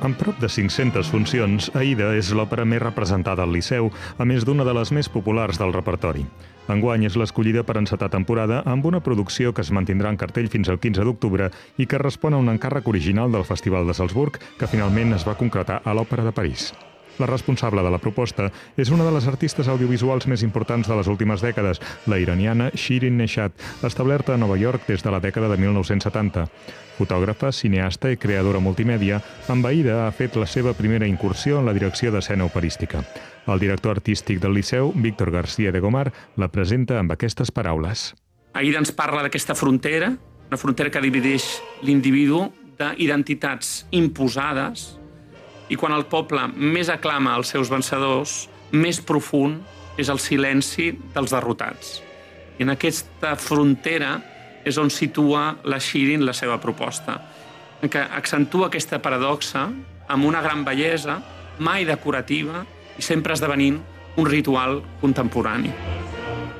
Amb prop de 500 funcions, Aida és l'òpera més representada al Liceu, a més d'una de les més populars del repertori. Enguany és l'escollida per encetar temporada amb una producció que es mantindrà en cartell fins al 15 d'octubre i que respon a un encàrrec original del Festival de Salzburg que finalment es va concretar a l'Òpera de París. La responsable de la proposta és una de les artistes audiovisuals més importants de les últimes dècades, la iraniana Shirin Neshat, establerta a Nova York des de la dècada de 1970. Fotògrafa, cineasta i creadora multimèdia, amb Aida ha fet la seva primera incursió en la direcció d'escena operística. El director artístic del Liceu, Víctor García de Gomar, la presenta amb aquestes paraules. Aida ens parla d'aquesta frontera, una frontera que divideix l'individu d'identitats imposades, i quan el poble més aclama els seus vencedors, més profund és el silenci dels derrotats. I en aquesta frontera és on situa la Shirin la seva proposta, que accentua aquesta paradoxa amb una gran bellesa, mai decorativa i sempre esdevenint un ritual contemporani.